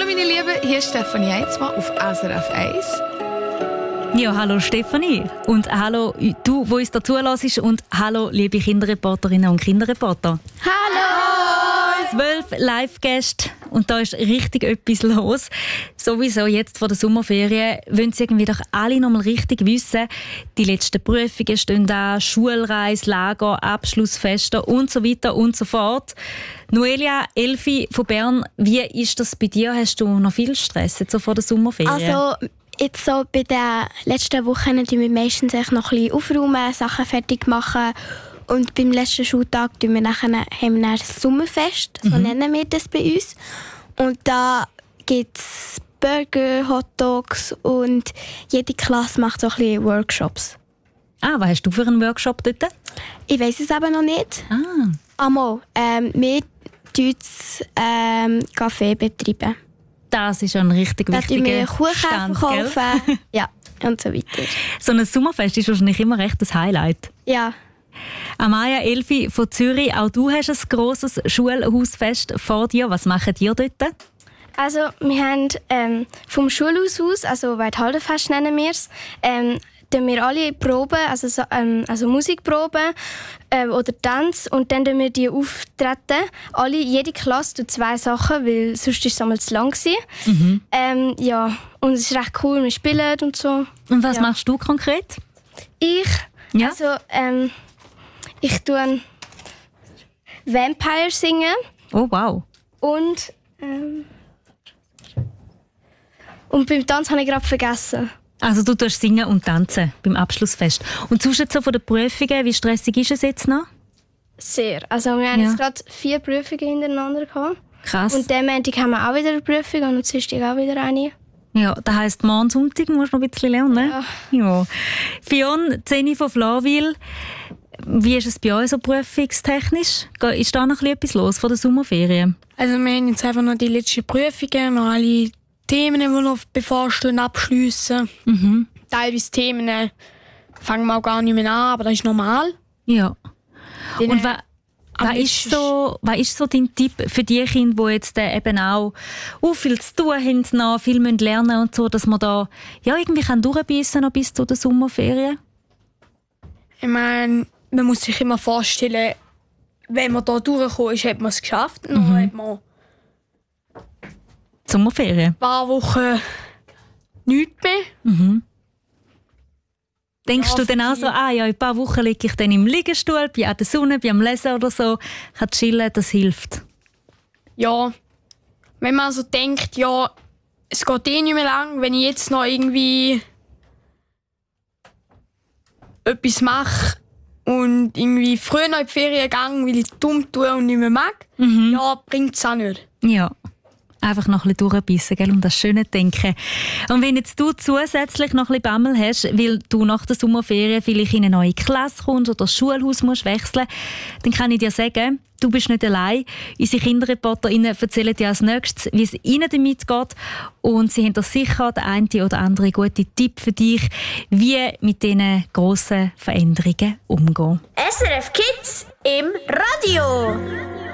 Hallo meine Lieben, hier ist Stefanie Heinzmann auf SRF 1. Ja, hallo Stefanie und hallo du, wo uns dazu hörst, und hallo liebe Kinderreporterinnen und Kinderreporter. Hallo! 12 Live-Gäste und da ist richtig etwas los. Sowieso jetzt vor der Sommerferien wollen sie irgendwie doch alle noch mal richtig wissen. Die letzten Prüfungen stehen an, Schulreise, Lager, Abschlussfeste und so weiter und so fort. Noelia, Elfi von Bern, wie ist das bei dir? Hast du noch viel Stress jetzt so vor der Sommerferien? Also jetzt so bei den letzten Wochen tun wir meistens noch ein bisschen aufräumen, Sachen fertig machen. Und beim letzten Schultag haben wir dann das Sommerfest, so nennen wir das bei uns. Und da gibt es Burger, Hotdogs und jede Klasse macht so ein bisschen Workshops. Ah, was hast du für einen Workshop dort? Ich weiss es aber noch nicht. Einmal, wir Kaffee betreiben. Das ist ein richtig wichtiger wir Kuchen Stand, verkaufen. gell? Ja, und so weiter. So ein Sommerfest ist wahrscheinlich immer recht ein Highlight. Ja. Amaya, Elfi von Zürich, auch du hast ein grosses Schulhausfest vor dir. Was macht ihr dort? Also wir haben vom Schulhaus aus, also Weidhaldenfest nennen wir es, tun wir alle Proben, also Musikproben oder Tanz, und dann tun wir die auftreten. Jede Klasse tut 2 Sachen, weil sonst ist es einmal zu lang gewesen. Ja, und es ist recht cool, wir spielen und so. Und was machst du konkret? Ja. Also ich tue Vampire singen. Oh wow. Und beim Tanz habe ich gerade vergessen. Also du tust singen und tanzen beim Abschlussfest. Und sonst jetzt so von den Prüfungen, wie stressig ist es jetzt noch? Sehr. Also wir haben jetzt gerade 4 Prüfungen hintereinander gehabt. Krass. Und den Montag haben wir auch wieder eine Prüfung und am Dienstag auch wieder eine. Ja, das heisst, morgen Sonntag musst du noch ein bisschen lernen. Ja. Fionn, Zeni von Flawil, wie ist es bei euch so prüfungstechnisch? Ist da noch etwas los vor der Sommerferien? Also wir haben jetzt einfach noch die letzten Prüfungen, noch alle Themen, die noch bevorstehen, abschliessen. Teilweise Themen fangen wir auch gar nicht mehr an, aber das ist normal. Ja. Und was ist so dein Tipp für die Kinder, die jetzt eben auch viel zu tun haben, noch viel lernen müssen und so, dass man da irgendwie durchbeissen kann bis zu den Sommerferien? Ich meine, man muss sich immer vorstellen, wenn man da durchgekommen ist, hat man es geschafft. Dann hat man Sommerferien? ein paar Wochen nichts mehr. Denkst du dann auch so, in ein paar Wochen liege ich dann im Liegestuhl, bin an der Sonne, bin am Lesen oder so, kann chillen, das hilft? Ja, wenn man also denkt, es geht nicht mehr lang, wenn ich jetzt noch irgendwie etwas mache und irgendwie früher noch in die Ferien gehe, weil ich es dumm tue und nicht mehr mag, bringt es auch nicht. Ja. Einfach noch ein bisschen durchbeissen, gell, um das schöne Denken. Und wenn jetzt du zusätzlich noch ein bisschen Bammel hast, weil du nach der Sommerferien vielleicht in eine neue Klasse kommst oder das Schulhaus musst wechseln, dann kann ich dir sagen, du bist nicht allein. Unsere KinderreporterInnen erzählen dir als nächstes, wie es ihnen damit geht. Und sie haben da sicher den einen oder anderen guten Tipp für dich, wie mit diesen grossen Veränderungen umgehen. SRF Kids im Radio.